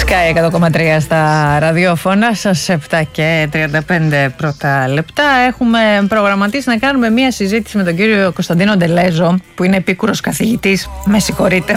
Sky 100,3 στα ραδιόφωνα σας, 7 και 35 πρώτα λεπτά. Έχουμε προγραμματίσει να κάνουμε μία συζήτηση με τον κύριο Κωνσταντίνο Ντελέζο, που είναι επίκουρος καθηγητής, με συγχωρείτε,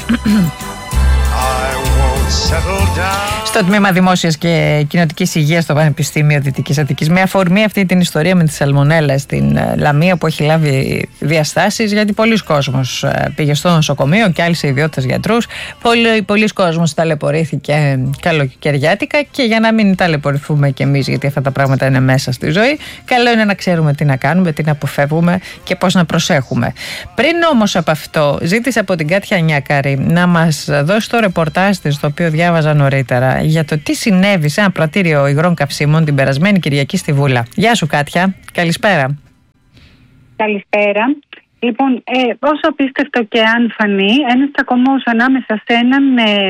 στο Τμήμα Δημόσιας και Κοινοτικής Υγείας στο Πανεπιστήμιο Δυτικής Αττικής, με αφορμή αυτή την ιστορία με τη σαλμονέλα στην Λαμία, που έχει λάβει διαστάσεις, γιατί πολλοί κόσμος πήγε στο νοσοκομείο και άλλοι σε ιδιώτες γιατρούς. Πολλοί κόσμος ταλαιπωρήθηκε καλοκαιριάτικα, και για να μην ταλαιπωρηθούμε κι εμείς, γιατί αυτά τα πράγματα είναι μέσα στη ζωή, καλό είναι να ξέρουμε τι να κάνουμε, τι να αποφεύγουμε και πώς να προσέχουμε. Πριν όμως από αυτό, ζήτησα από την Κάτια Νιάκαρη να μας δώσει το ρεπορτάζ της, το οποίο διάβαζα νωρίτερα, για το τι συνέβη σε ένα πρατήριο υγρών καυσίμων την περασμένη Κυριακή στη Βούλα. Γεια σου, Κάτια. Καλησπέρα. Καλησπέρα. Λοιπόν, όσο απίστευτο και αν φανεί, ένας τσακωμός ανάμεσα σε έναν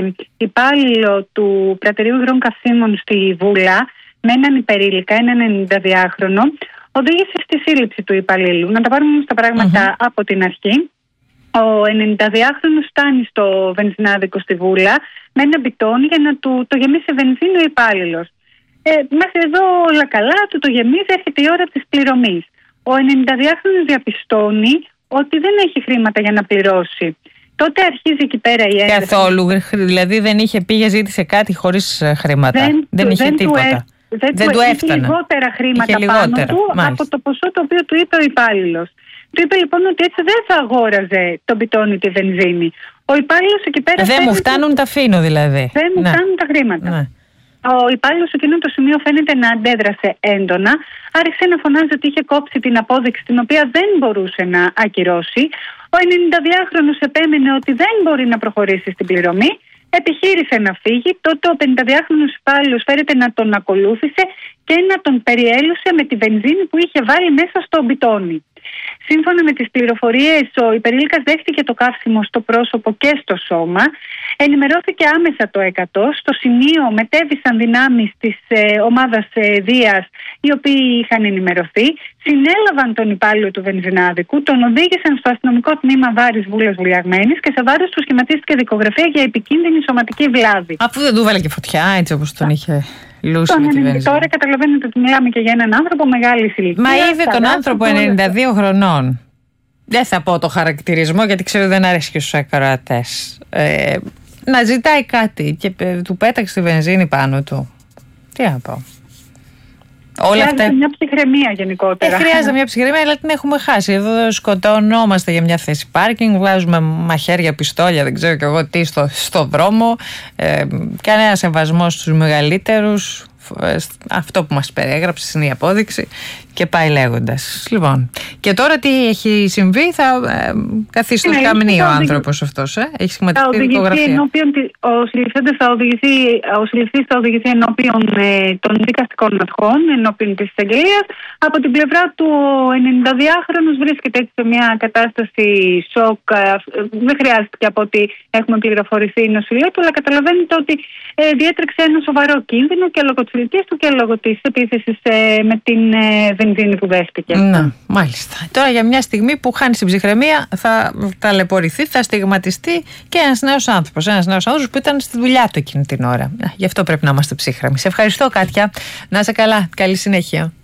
υπάλληλο του πρατηρίου υγρών καυσίμων στη Βούλα με έναν υπερήλικα, έναν 92χρονο, οδήγησε στη σύλληψη του υπαλλήλου. Να τα πάρουμε όμως τα πράγματα από την αρχή. Ο 92χρονος φτάνει στο βενζινάδικο στη Βούλα με ένα μπιτόνι για να το γεμίσει βενζίνη ο υπάλληλος. Μέχρι εδώ όλα καλά, του το γεμίζει, έρχεται η ώρα της πληρωμής. Ο 92χρονος διαπιστώνει ότι δεν έχει χρήματα για να πληρώσει. Τότε αρχίζει εκεί πέρα η ένταση. Καθόλου, δηλαδή δεν είχε πήγε, ζήτησε κάτι χωρίς χρήματα. Δεν είχε τίποτα. Δεν του έφτανε. Είχε λιγότερα χρήματα πάνω του, μάλιστα, από το ποσό το οποίο του είπε ο υπάλληλος. Του είπε λοιπόν ότι έτσι δεν θα αγόραζε τον μπιτόνι τη βενζίνη. Ο υπάλληλος εκεί πέρα. Δεν μου φτάνουν, τα αφήνω δηλαδή. Δεν μου φτάνουν τα χρήματα. Ναι. Ο υπάλληλος σε εκείνο το σημείο φαίνεται να αντέδρασε έντονα. Άρχισε να φωνάζει ότι είχε κόψει την απόδειξη, την οποία δεν μπορούσε να ακυρώσει. Ο 92χρονος επέμενε ότι δεν μπορεί να προχωρήσει στην πληρωμή. Επιχείρησε να φύγει. Τότε ο 52χρονος υπάλληλος φέρεται να τον ακολούθησε και να τον περιέλουσε με τη βενζίνη που είχε βάλει μέσα στο μπιτόνι. Σύμφωνα με τις πληροφορίες, ο υπερήλικας δέχτηκε το καύσιμο στο πρόσωπο και στο σώμα. Ενημερώθηκε άμεσα το 100. Στο σημείο μετέβησαν δυνάμεις της ομάδας Δίας, οι οποίοι είχαν ενημερωθεί. Συνέλαβαν τον υπάλληλο του βενζινάδικου, τον οδήγησαν στο αστυνομικό τμήμα Βάρης Βούλας Βουλιαγμένης και σε βάρος του σχηματίστηκε δικογραφία για επικίνδυνη σωματική βλάβη. Αφού δεν του βάλε και φωτιά, έτσι όπως τον είχε λούσει με τη βενζίνη. Τώρα καταλαβαίνετε ότι μιλάμε και για έναν άνθρωπο μεγάλης ηλικίας. Μα είδε τον άνθρωπο 92 χρονών. Δεν θα πω το χαρακτηρισμό, γιατί ξέρω δεν αρέσει και στους ακροατές. Να ζητάει κάτι και του πέταξε τη βενζίνη πάνω του. Τι να πω. Χρειάζεται μια ψυχραιμία γενικότερα. Χρειάζεται μια ψυχραιμία, αλλά την έχουμε χάσει. Εδώ σκοτώνομαστε για μια θέση πάρκινγκ, βγάζουμε μαχαίρια, πιστόλια, δεν ξέρω κι εγώ τι στο δρόμο. Κανένα σεβασμό στους μεγαλύτερους. Αυτό που μας περιέγραψε είναι η απόδειξη και πάει λέγοντας. Λοιπόν, και τώρα τι έχει συμβεί? Θα καθίσει στο σκαμνί ο άνθρωπος αυτός. Έχει σχηματιστεί δικογραφία. Ο συλληφθής θα οδηγηθεί ενώπιον των δικαστικών αρχών, ενώπιον της εισαγγελίας. Από την πλευρά του, ο 92χρονος βρίσκεται έτσι σε μια κατάσταση σοκ. Δεν χρειάζεται από ό,τι έχουμε πληροφορηθεί νοσηλεία του, αλλά καταλαβαίνετε ότι διέτρεξε ένα σοβαρό κίνδυνο και λόγω της ηλικίας του και λόγω της επίθεσης με την βενζίνη που δέχτηκε. Να, μάλιστα. Τώρα για μια στιγμή που χάνει την ψυχραιμία, θα ταλαιπωρηθεί, θα στιγματιστεί και ένας νέος άνθρωπος. Ένας νέος άνθρωπος που ήταν στη δουλειά του εκείνη την ώρα. Γι' αυτό πρέπει να είμαστε ψύχρεμοι. Σε ευχαριστώ, Κάτια. Να είσαι καλά. Καλή συνέχεια.